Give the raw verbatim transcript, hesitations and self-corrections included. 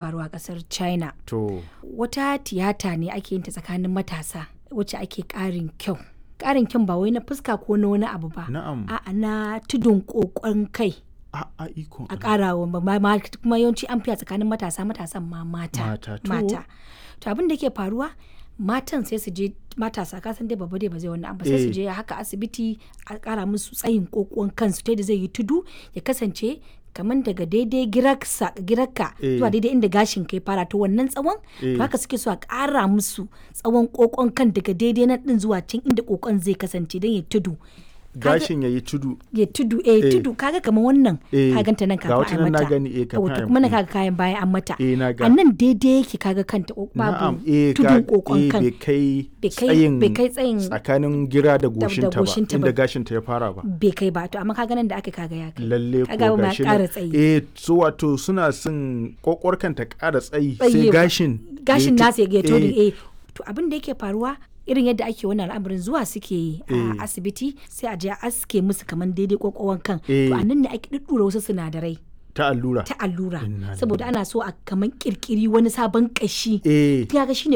faruwa a ƙasar China. To. Wata tiyata ne ake yin ta tsakanin matasa wacce ake ƙarin kyau. Ƙarin kyau ba wai na fuska ko na wani abu ba. Na'am. A'a na tudun ƙoƙon kai. A a iko. A ƙara wa kuma yawanci an fiya tsakanin matasa matasan ma mata. Mata, to. Mata. To abin da ke faruwa matan sai su je matasa kasan dai babba dai ba zai wannan ba sai su je haka asibiti a ƙara musu tsayin ƙoƙon kansu ta yadda zai yi tudu ya kasance kamar daga daidai girarka zuwa daidai inda gashin kai fara to wannan tsawon to haka suke so a ƙara musu tsawon ƙoƙon kan daga daidai nan din zuwa can inda ƙoƙon zai kasance don ya tudu. Gashin ya yi tudu ya tudu eh, eh tudu kaga kamar wannan eh, ka ganta nan kafin a mata na gani eh kafin a kuma na kaga kayan bayan an mata eh, a nan daidai yake kaga kanta babu eh, tudun kokon kan bai kai tsayin bai kai tsayin tsakanin gira da goshinta ba inda ba. gashinta ya fara ba bai kai ba to amma kaga nan da aka kaga ya kai lalle ko kaga ma gashi ƙara tsayi eh so wato suna son kokor kanta ƙara tsayi sai gashin gashin nasa ya to eh, eh to abin da yake faruwa irin yadda ake wannan al'amarin zuwa suke yi a Eh. asibiti sai a je a aske musu kamar daidai kokowar kan Eh. to a nan ne ake duddura wasu sinadarai ta allura ta allura Inna saboda ana so a kamar kirkiri wani sabon kashi eh ya ga shine